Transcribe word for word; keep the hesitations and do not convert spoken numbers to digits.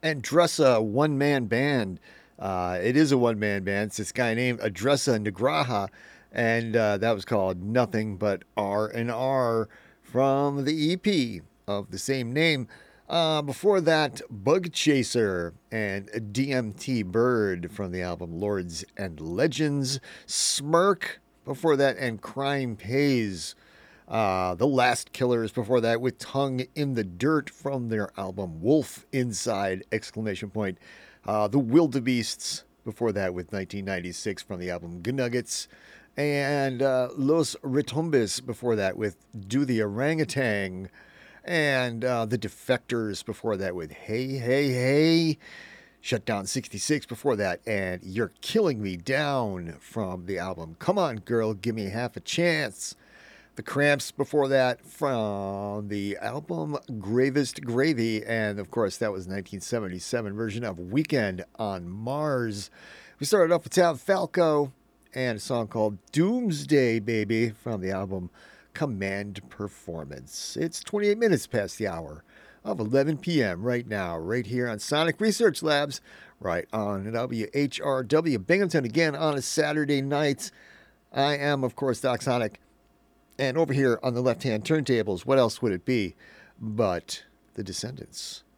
Andressa one man band. Uh, it is a one man band. It's this guy named Adressa Negraha, and uh, that was called Nothing But R and R from the E P of the same name. Uh, before that, Bug Chaser and D M T Bird from the album Lords and Legends. Smirk before that, and Crime Pays. Uh, the Last Killers before that with Tongue in the Dirt from their album Wolf Inside! Exclamation point. Uh, the Wildebeests before that with nineteen ninety-six from the album Gnuggets. And uh, Los Retombes before that with Do the Orangutan. And uh, the Defectors before that with Hey, Hey, Hey. Shutdown sixty-six before that, and You're Killing Me Down from the album Come On Girl, Give Me Half a Chance. The Cramps before that from the album Gravest Gravy, and of course that was nineteen seventy-seven version of Weekend on Mars. We started off with Tab Falco and a song called Doomsday Baby from the album Command Performance. It's twenty-eight minutes past the hour of eleven p.m. right now, right here on Sonic Research Labs, right on W H R W Binghamton again on a Saturday night. I am, of course, Doc Sonic. And over here on the left-hand turntables, what else would it be but the Descendants?